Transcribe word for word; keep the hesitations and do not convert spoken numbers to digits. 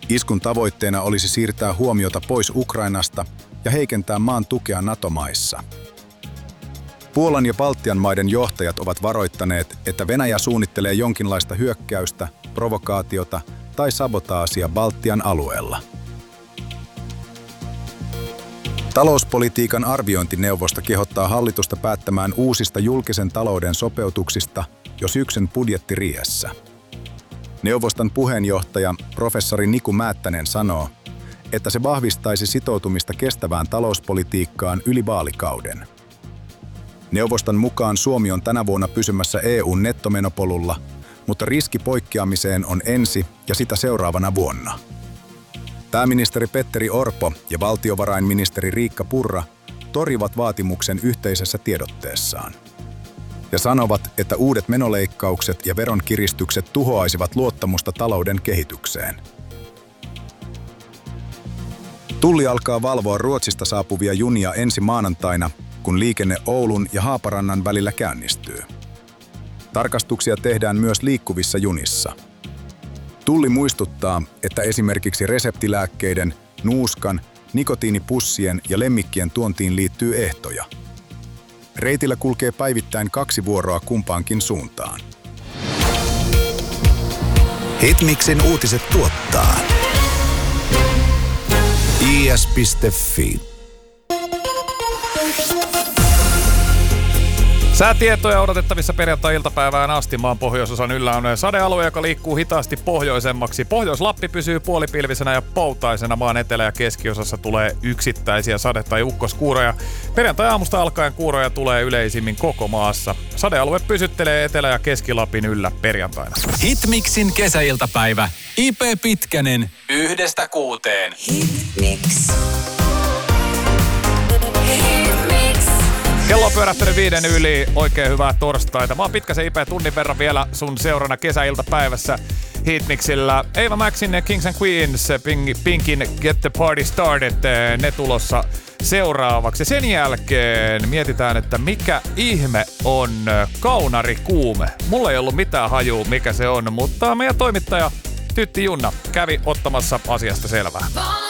Iskun tavoitteena olisi siirtää huomiota pois Ukrainasta ja heikentää maan tukea NATO-maissa. Puolan ja Baltian maiden johtajat ovat varoittaneet, että Venäjä suunnittelee jonkinlaista hyökkäystä, provokaatiota tai sabotaasia Baltian alueella. Talouspolitiikan arviointineuvosto kehottaa hallitusta päättämään uusista julkisen talouden sopeutuksista jo syksyn budjettiriihessä. Neuvoston puheenjohtaja professori Niku Määttänen sanoo, että se vahvistaisi sitoutumista kestävään talouspolitiikkaan yli vaalikauden. Neuvoston mukaan Suomi on tänä vuonna pysymässä E U:n nettomenopolulla, mutta riski poikkeamiseen on ensi ja sitä seuraavana vuonna. Pääministeri Petteri Orpo ja valtiovarainministeri Riikka Purra torjuvat vaatimuksen yhteisessä tiedotteessaan ja sanovat, että uudet menoleikkaukset ja veronkiristykset tuhoaisivat luottamusta talouden kehitykseen. Tulli alkaa valvoa Ruotsista saapuvia junia ensi maanantaina, kun liikenne Oulun ja Haaparannan välillä käynnistyy. Tarkastuksia tehdään myös liikkuvissa junissa. Tulli muistuttaa, että esimerkiksi reseptilääkkeiden, nuuskan, nikotiinipussien ja lemmikkien tuontiin liittyy ehtoja. Reitillä kulkee päivittäin kaksi vuoroa kumpaankin suuntaan. Hitmixin uutiset tuottaa i s piste f i. Säätietoja odotettavissa perjantai-iltapäivään asti. Maan pohjoisosan yllä on sadealue, joka liikkuu hitaasti pohjoisemmaksi. Pohjois-Lappi pysyy puolipilvisenä ja poutaisena. Maan etelä- ja keskiosassa tulee yksittäisiä sade- tai ukkoskuuroja. Perjantai-aamusta alkaen kuuroja tulee yleisimmin koko maassa. Sadealue pysyttelee Etelä- ja Keski-Lapin yllä perjantaina. Hitmixin kesäiltapäivä. I P Pitkänen yhdestä kuuteen. Hitmix. Kello on pyörähtänyt viiden yli. Oikein hyvää torstaita. Mä oon Pitkäsen I P tunnin verran vielä sun seurana kesäiltapäivässä Hitmixillä. Ava Maxin Kings and Queens, Pinkin Get the Party Started, ne tulossa seuraavaksi. Sen jälkeen mietitään, että mikä ihme on kaunarikuume. Mulla ei ollut mitään hajua, mikä se on, mutta meidän toimittaja Tytti Junna kävi ottamassa asiasta selvää.